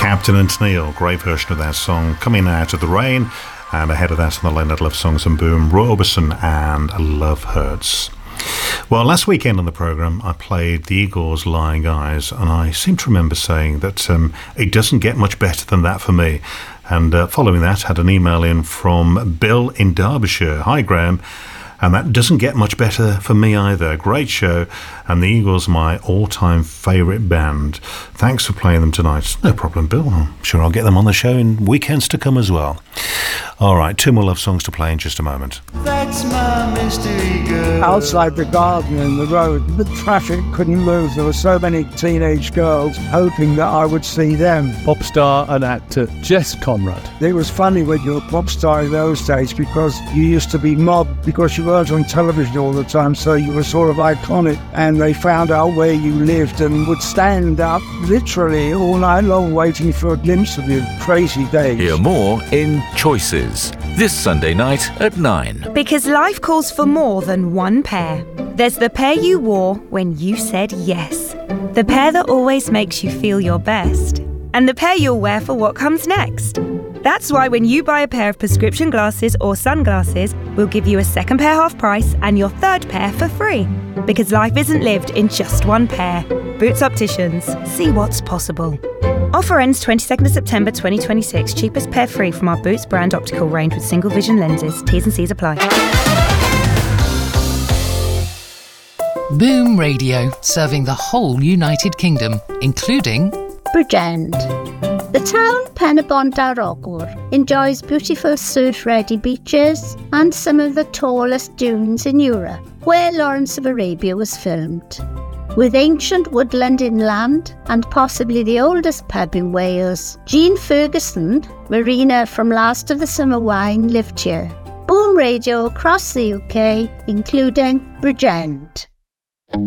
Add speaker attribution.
Speaker 1: Captain and Tennille, great version of that song, Coming Out of the Rain, and ahead of that on the Late Night Love Songs and Boom, Roy Orbison and Love Hurts. Well, last weekend on the programme I played the Eagles' Lying Eyes, and I seem to remember saying that it doesn't get much better than that for me. And following that, had an email in from Bill in Derbyshire. Hi Graham. And that doesn't get much better for me either. Great show, and the Eagles are my all-time favourite band. Thanks for playing them tonight. No problem, Bill. I'm sure I'll get them on the show in weekends to come as well. All right, 2 more love songs to play in just a moment.
Speaker 2: That's my mystery girl.
Speaker 3: Outside the garden and the road, the traffic couldn't move. There were so many teenage girls hoping that I would see them.
Speaker 4: Pop star and actor Jess Conrad.
Speaker 3: It was funny when you were a pop star in those days because you used to be mobbed because you weren't on television all the time, so you were sort of iconic, and they found out where you lived and would stand up literally all night long waiting for a glimpse of you. Crazy days.
Speaker 5: Hear more in Choices this Sunday night at 9.
Speaker 6: Because life calls for more than one pair. There's the pair you wore when you said yes. The pair that always makes you feel your best. And the pair you'll wear for what comes next. That's why when you buy a pair of prescription glasses or sunglasses, we'll give you a second pair half price and your third pair for free. Because life isn't lived in just one pair. Boots Opticians. See what's possible. Offer ends 22nd of September 2026. Cheapest pair free from our Boots brand optical range with single vision lenses. T's and C's apply.
Speaker 7: Boom Radio, serving the whole United Kingdom, including
Speaker 8: Bridgend. The town Penybont Arogwr enjoys beautiful surf-ready beaches and some of the tallest dunes in Europe, where Lawrence of Arabia was filmed. With ancient woodland inland and possibly the oldest pub in Wales, Jean Ferguson, marina from Last of the Summer Wine, lived here. Boom Radio across the UK, including Bridgend.